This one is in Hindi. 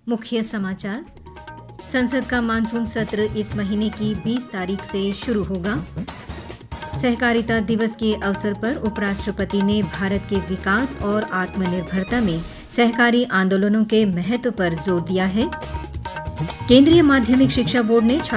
मुख्य समाचार। संसद का मानसून सत्र इस महीने की 20 तारीख से शुरू होगा। सहकारिता दिवस के अवसर पर उपराष्ट्रपति ने भारत के विकास और आत्मनिर्भरता में सहकारी आंदोलनों के महत्व पर जोर दिया है। केंद्रीय माध्यमिक शिक्षा बोर्ड ने